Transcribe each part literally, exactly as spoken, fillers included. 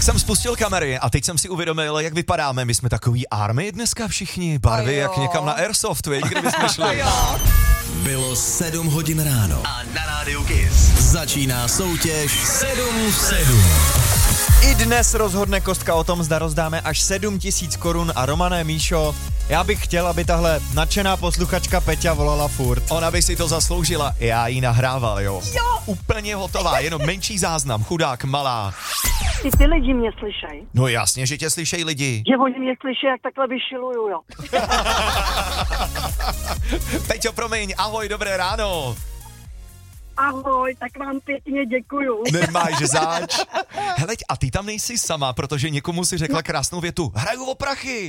Tak jsem spustil kamery a teď jsem si uvědomil, jak vypadáme. My jsme takový army dneska všichni, barvy jak někam na Airsoft, víš, kde bychom šli. Bylo sedm hodin ráno a na rádiu Kiss začíná soutěž sedm v sedm. I dnes rozhodne kostka o tom, zda rozdáme až sedm tisíc korun a Romane, Míšo, já bych chtěl, aby tahle nadšená posluchačka Peťa volala furt. Ona by si to zasloužila, já jí nahrával, jo. Jo. Úplně hotová, jenom menší záznam, chudák, malá. I ty lidi mě slyšej. No jasně, že tě slyšej lidi. Že oni mě slyšej, jak takhle vyšiluju, jo. Peťo, promiň, ahoj, dobré ráno. Ahoj, tak vám pěkně děkuju. Nemáš zač. Heleď, a ty tam nejsi sama, protože někomu si řekla krásnou větu. Hraju o prachy.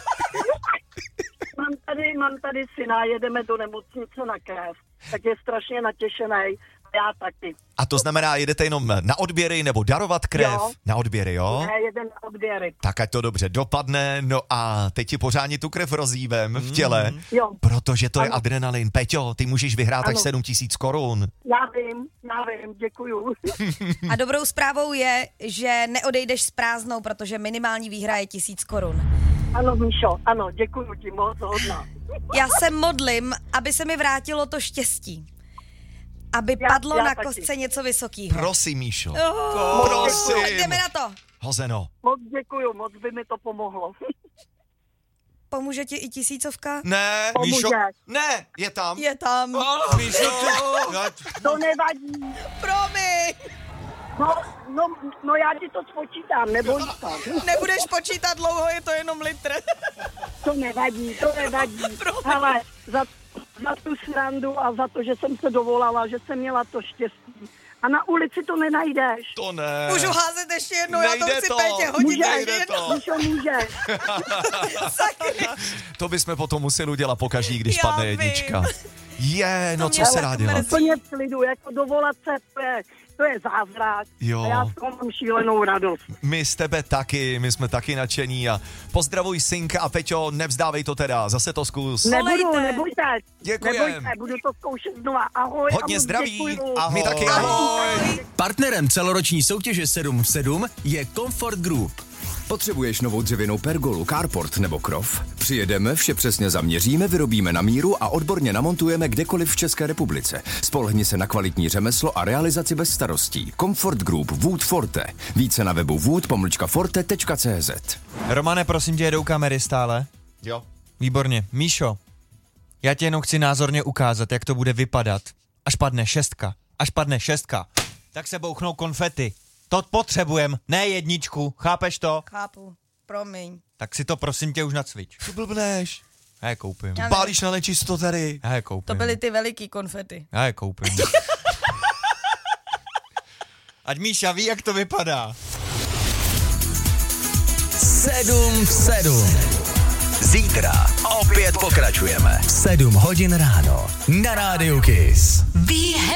Mám tady, mám tady syna, jedeme do nemocnice na krev. Tak je strašně natěšený. Já taky. A to znamená, jedete jenom na odběry nebo darovat krev? Jo. Na odběry, jo? Ne, jeden na odběry. Tak ať to dobře dopadne, no a teď ti pořádně tu krev rozhýbem v těle, Mm. Jo. protože to je Ano. adrenalin. Peťo, ty můžeš vyhrát Ano. až sedm tisíc korun. Já vím, já vím, děkuju. A dobrou zprávou je, že neodejdeš s prázdnou, protože minimální výhra je tisíc korun. Ano, Míšo, ano, děkuju ti moc hodná. Já se modlím, aby se mi vrátilo to štěstí. Aby Já- padlo já na taky. kostce něco vysokýho. Prosím, Míšo. Oh, Prosím. tak jdeme na to. Hozeno. Moc děkuju, moc by mi to pomohlo. Pomůže ti i tisícovka? Ne, Pomůže. Míšo. Ne, je tam. Je tam. Oh, Míšo. To nevadí. Promiň. No, no, no já ti to spočítám, neboj se. Nebudeš počítat dlouho, je to jenom litr. To nevadí, to nevadí. Ale za, za tu srandu a za to, že jsem se dovolala, že jsem měla to štěstí. A na ulici to nenajdeš. To ne. Můžu házet ještě jednou, já to Nejde chci to. Pétě hodit Můžeš, ještě jednou. Míšo, můžeš. To bychom potom museli udělat pokaždý, když Já padne vím. jednička. Je, no To co mě se ale dá dělat? mrzí. Plně v klidu, jako dovolat se, to je, to je zázrak. Jo. A já s tom mám šílenou radost. My z tebe taky, my jsme taky nadšení a pozdravuj synka a Peťo, nevzdávej to teda, zase to zkus. Nebudu, Volejte. nebojte. Děkujem. Nebojte, budu to zkoušet znova. Ahoj. Hodně a moc zdraví. děkuju. A my taky ahoj. Partnerem celoroční soutěže sedm v sedm je Comfort Group. Potřebuješ novou dřevěnou pergolu, carport nebo krov? Přijedeme, vše přesně zaměříme, vyrobíme na míru a odborně namontujeme kdekoliv v České republice. Spolehni se na kvalitní řemeslo a realizaci bez starostí. Comfort Group Wood Forte. Více na webu wood pomlčka forte tečka cé zet. Romane, prosím tě, jedou kamery stále? Jo. Výborně. Míšo, já ti jenom chci názorně ukázat, jak to bude vypadat. Až padne šestka, až padne šestka, tak se bouchnou konfety. To potřebujem, ne jedničku, chápeš to? Chápu, promiň. Tak si to prosím tě už nacvič. Co blbneš? Já je koupím. Já nevím. Pálíš na nečisto tady. Já je koupím. To byly ty veliký konfety. Já je koupím. Ať Míša ví, jak to vypadá. sedm v sedm. Zítra opět pokračujeme. sedm hodin ráno na rádiu Kiss.